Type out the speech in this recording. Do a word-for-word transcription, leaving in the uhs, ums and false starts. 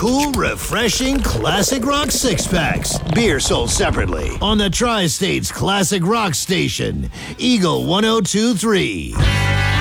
Cool, refreshing classic rock six-packs. Beer sold separately on the Tri-States Classic Rock Station, Eagle one oh two three.